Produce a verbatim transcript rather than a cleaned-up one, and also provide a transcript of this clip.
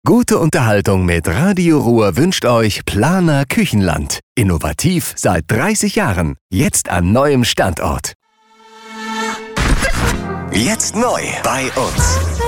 Gute Unterhaltung mit Radio Ruhr wünscht euch Planer Küchenland. Innovativ seit dreißig Jahren. Jetzt an neuem Standort. Jetzt neu bei uns.